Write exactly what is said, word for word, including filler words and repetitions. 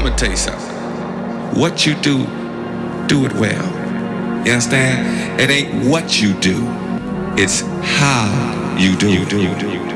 me tell you something. What you do, do it well. You understand? It ain't what you do, it's how you do. You do. You do.